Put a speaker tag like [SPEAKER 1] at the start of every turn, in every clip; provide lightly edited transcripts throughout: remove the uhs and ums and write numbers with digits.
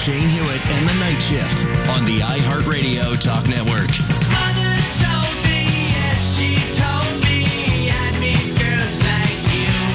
[SPEAKER 1] Shane Hewitt and the Night Shift on the iHeartRadio Talk Network.
[SPEAKER 2] Mother told me, yes, she told me, I need girls like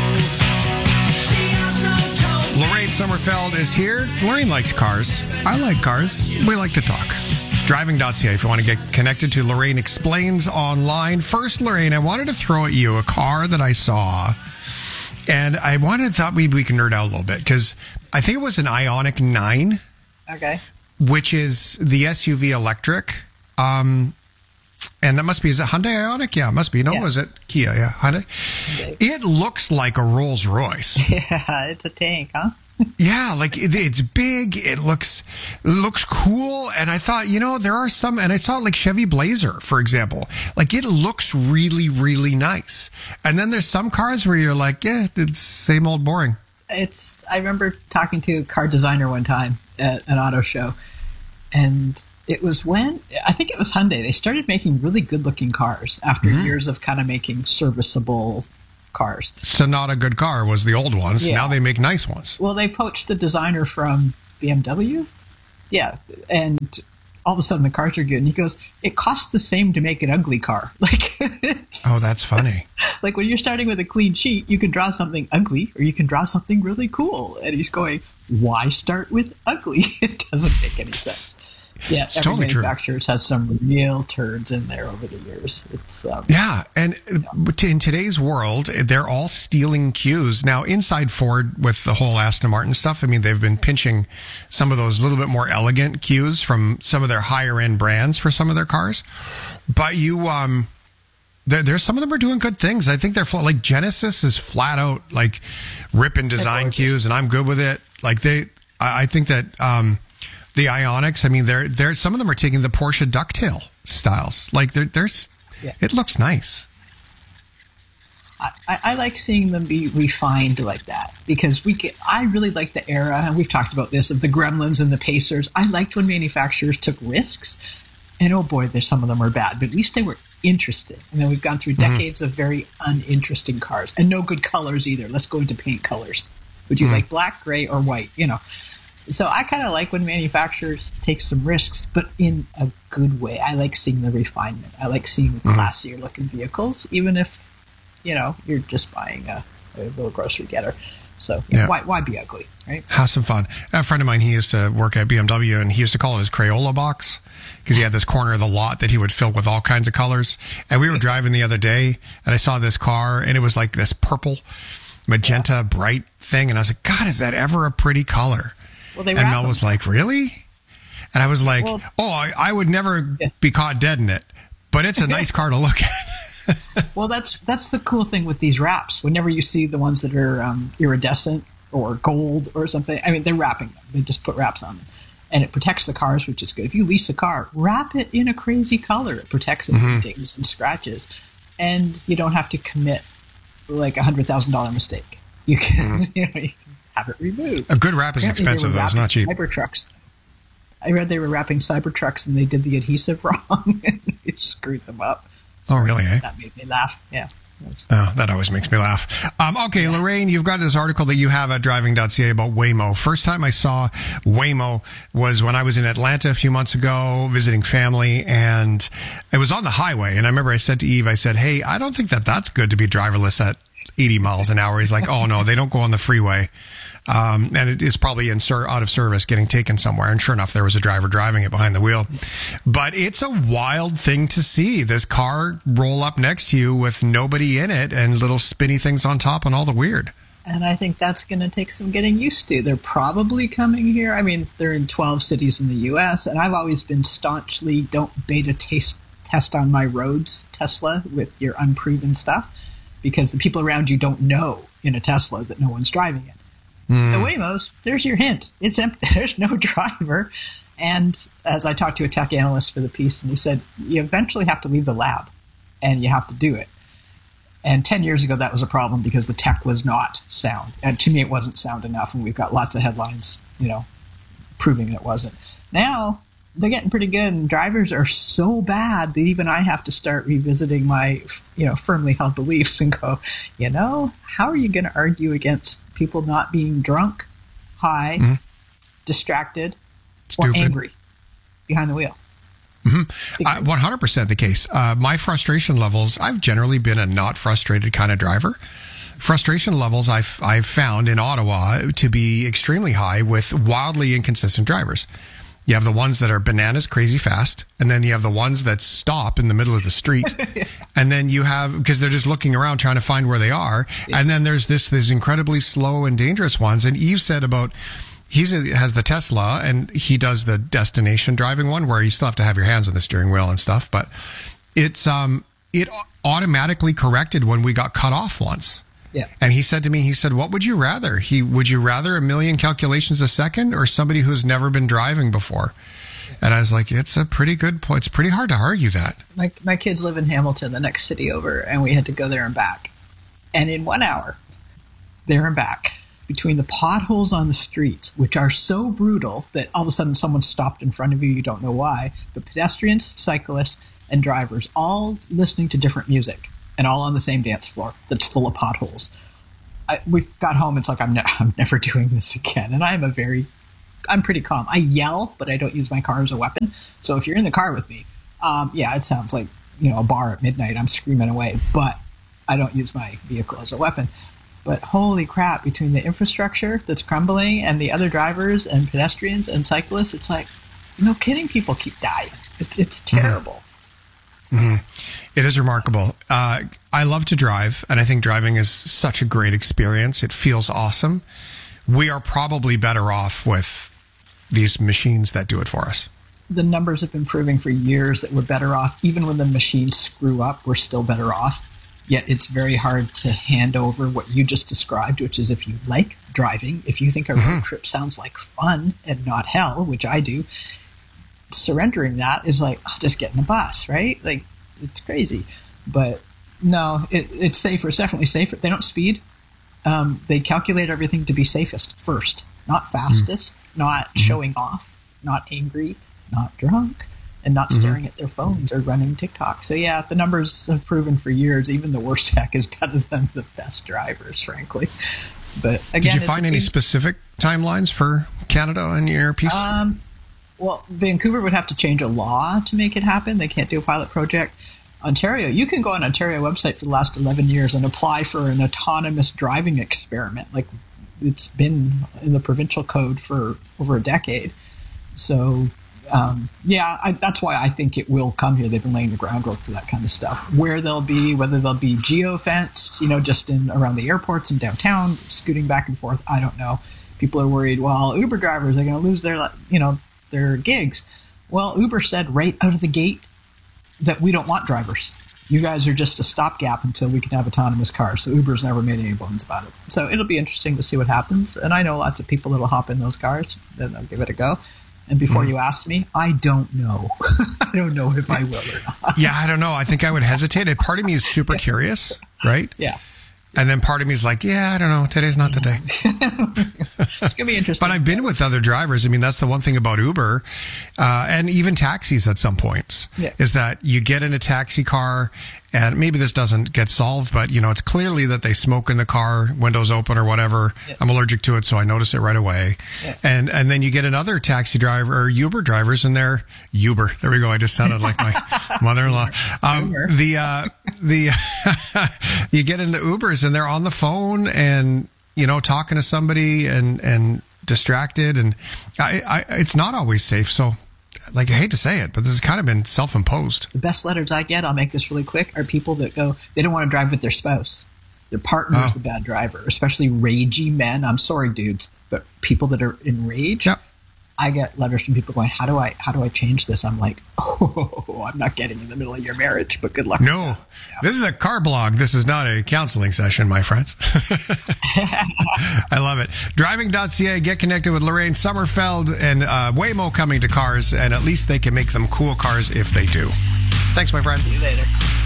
[SPEAKER 2] you. She also told me.
[SPEAKER 3] Lorraine Sommerfeld is here. Lorraine likes cars. I like cars. We like to talk. Driving.ca if you want to get connected to Lorraine Explains online. First, Lorraine, I wanted to throw at you a car that I saw, and I thought maybe we can nerd out a little bit, because I think it was an Ioniq 9.
[SPEAKER 4] Okay.
[SPEAKER 3] Which is the SUV electric. And that must be, is it Hyundai Ioniq? Yeah, it must be. No,
[SPEAKER 4] Yeah.
[SPEAKER 3] was it Kia? Yeah, Hyundai.
[SPEAKER 4] Okay.
[SPEAKER 3] It looks like a Rolls Royce.
[SPEAKER 4] Yeah, it's a tank, huh?
[SPEAKER 3] Yeah, like it's big. It looks cool. And I thought, there are some, and I saw like Chevy Blazer, for example. Like it looks really, really nice. And then there's some cars where you're like, yeah, it's same old boring.
[SPEAKER 4] I remember talking to a car designer one time at an auto show, and it was I think it was Hyundai. They started making really good looking cars after years of kind of making serviceable cars.
[SPEAKER 3] Sonata good car was the old ones.
[SPEAKER 4] Yeah.
[SPEAKER 3] Now they make nice ones.
[SPEAKER 4] Well, they poached the designer from BMW. Yeah. And all of a sudden the cars are good. And he goes, it costs the same to make an ugly car. Like,
[SPEAKER 3] Oh, that's funny.
[SPEAKER 4] like when you're starting with a clean sheet, you can draw something ugly or you can draw something really cool. And he's going, why start with ugly? It doesn't make any sense. Yeah, every
[SPEAKER 3] totally true.
[SPEAKER 4] manufacturer's had some real turds in there over the years. It's
[SPEAKER 3] Yeah, and in today's world, they're all stealing cues. Now, inside Ford, with the whole Aston Martin stuff, I mean, they've been pinching some of those little bit more elegant cues from some of their higher-end brands for some of their cars. But there's some of them are doing good things. I think they're like Genesis is flat out like ripping design cues, and I'm good with it. Like I think that the Ioniqs, I mean, they're some of them are taking the Porsche ducktail styles. Like it looks nice.
[SPEAKER 4] I like seeing them be refined like that because I really like the era, and we've talked about this, of the Gremlins and the Pacers. I liked when manufacturers took risks, and oh boy, there's some of them are bad, but at least they were interesting. And then we've gone through decades of very uninteresting cars and no good colors either. Let's go into paint colors. Would you like black, gray, or white? So I kind of like when manufacturers take some risks, but in a good way. I like seeing the refinement. I like seeing classier looking vehicles, even if, you're just buying a little grocery getter. So why be ugly, right?
[SPEAKER 3] Have some fun. A friend of mine, he used to work at BMW, and he used to call it his Crayola box because he had this corner of the lot that he would fill with all kinds of colors. And we were driving the other day, and I saw this car, and it was like this purple, magenta, bright thing. And I was like, God, is that ever a pretty color?
[SPEAKER 4] Well,
[SPEAKER 3] and Mel was like, really? And I was like, I would never be caught dead in it, but it's a nice car to look at.
[SPEAKER 4] Well, that's the cool thing with these wraps. Whenever you see the ones that are iridescent or gold or something, I mean, they're wrapping them. They just put wraps on them. And it protects the cars, which is good. If you lease a car, wrap it in a crazy color. It protects it from dings and scratches. And you don't have to commit like $100,000 mistake. You can, you can have it removed.
[SPEAKER 3] A good wrap is expensive, though. It's not cheap.
[SPEAKER 4] Cybertrucks. I read they were wrapping Cybertrucks and they did the adhesive wrong and they screwed them up. So
[SPEAKER 3] oh, really? Eh?
[SPEAKER 4] That made me laugh. Yeah.
[SPEAKER 3] Oh, that always makes me laugh. Okay, Lorraine, you've got this article that you have at driving.ca about Waymo. First time I saw Waymo was when I was in Atlanta a few months ago visiting family, and it was on the highway. And I remember I said to Eve, I said, hey, I don't think that's good to be driverless at 80 miles an hour. He's like, oh, no, they don't go on the freeway. And it is probably out of service, getting taken somewhere. And sure enough, there was a driver driving it behind the wheel. But it's a wild thing to see this car roll up next to you with nobody in it and little spinny things on top and all the weird.
[SPEAKER 4] And I think that's going to take some getting used to. They're probably coming here. I mean, they're in 12 cities in the U.S. And I've always been staunchly don't beta test on my roads, Tesla, with your unproven stuff, because the people around you don't know in a Tesla that no one's driving it. The Waymos, there's your hint. It's empty. There's no driver. And as I talked to a tech analyst for the piece, and he said, you eventually have to leave the lab, and you have to do it. And 10 years ago, that was a problem because the tech was not sound. And to me, it wasn't sound enough, and we've got lots of headlines, proving it wasn't. Now, they're getting pretty good, and drivers are so bad that even I have to start revisiting my, firmly held beliefs and go, how are you going to argue against people not being drunk, high, distracted, or
[SPEAKER 3] Stupid.
[SPEAKER 4] angry behind the wheel.
[SPEAKER 3] 100% the case. My frustration levels, I've generally been a not frustrated kind of driver. Frustration levels I've found in Ottawa to be extremely high with wildly inconsistent drivers. You have the ones that are bananas crazy fast, and then you have the ones that stop in the middle of the street. And then you have, because they're just looking around trying to find where they are. And then there's this incredibly slow and dangerous ones. And Eve said about, has the Tesla, and he does the destination driving one where you still have to have your hands on the steering wheel and stuff. But it's, it automatically corrected when we got cut off once.
[SPEAKER 4] Yeah.
[SPEAKER 3] And he said to me, what would you rather? Would you rather a million calculations a second or somebody who's never been driving before? And I was like, it's a pretty good point. It's pretty hard to argue that.
[SPEAKER 4] My kids live in Hamilton, the next city over, and we had to go there and back. And in 1 hour, there and back, between the potholes on the streets, which are so brutal that all of a sudden someone stopped in front of you don't know why, but pedestrians, cyclists, and drivers all listening to different music. And all on the same dance floor that's full of potholes. We got home. It's like, I'm never doing this again. And I'm pretty calm. I yell, but I don't use my car as a weapon. So if you're in the car with me, it sounds like, a bar at midnight. I'm screaming away, but I don't use my vehicle as a weapon. But holy crap, between the infrastructure that's crumbling and the other drivers and pedestrians and cyclists, it's like, no kidding, people keep dying. It's terrible.
[SPEAKER 3] Mm-hmm. It is remarkable. I love to drive, and I think driving is such a great experience. It feels awesome. We are probably better off with these machines that do it for us.
[SPEAKER 4] The numbers have been proving for years that we're better off. Even when the machines screw up, we're still better off. Yet it's very hard to hand over what you just described, which is if you like driving, if you think a road trip sounds like fun and not hell, which I do, surrendering that is like, just get in a bus, right? Like, it's crazy. But no, it's safer. It's definitely safer. They don't speed. They calculate everything to be safest first, not fastest, not showing off, not angry, not drunk, and not staring at their phones or running TikTok. So yeah, the numbers have proven for years, even the worst tech is better than the best drivers, frankly. But again,
[SPEAKER 3] did you find any specific timelines for Canada in your piece?
[SPEAKER 4] Well, Vancouver would have to change a law to make it happen. They can't do a pilot project. Ontario, you can go on Ontario website for the last 11 years and apply for an autonomous driving experiment. Like, it's been in the provincial code for over a decade. So, that's why I think it will come here. They've been laying the groundwork for that kind of stuff. Where they'll be, whether they'll be geo-fenced, just around the airports and downtown, scooting back and forth, I don't know. People are worried, well, Uber drivers are going to lose their gigs. Well, Uber said right out of the gate that we don't want drivers. You guys are just a stopgap until we can have autonomous cars. So Uber's never made any bones about it. So it'll be interesting to see what happens. And I know lots of people that'll hop in those cars, then they'll give it a go. And before you ask me, I don't know. I don't know if I will or not.
[SPEAKER 3] Yeah, I don't know. I think I would hesitate. Part of me is super curious, right?
[SPEAKER 4] Yeah.
[SPEAKER 3] And then part of me is like, I don't know. Today's not the day.
[SPEAKER 4] It's going to be interesting.
[SPEAKER 3] But I've been with other drivers. I mean, that's the one thing about Uber and even taxis at some points is that you get in a taxi car and maybe this doesn't get solved, but, it's clearly that they smoke in the car, windows open or whatever. Yeah. I'm allergic to it, so I notice it right away. Yeah. And then you get another taxi driver or Uber drivers and they're Uber. There we go. I just sounded like my mother-in-law. You get into Ubers and they're on the phone and, talking to somebody and distracted. And it's not always safe. So, I hate to say it, but this has kind of been self-imposed.
[SPEAKER 4] The best letters I get, I'll make this really quick, are people that go, they don't want to drive with their spouse. Their partner is the bad driver, especially ragey men. I'm sorry, dudes, but people that are enraged. Yep. I get letters from people going, how do I change this? I'm like, I'm not getting in the middle of your marriage, but good luck.
[SPEAKER 3] No, This is a car blog. This is not a counseling session, my friends. I love it. Driving.ca, get connected with Lorraine Sommerfeld and Waymo coming to cars, and at least they can make them cool cars if they do. Thanks, my friend.
[SPEAKER 4] See you later.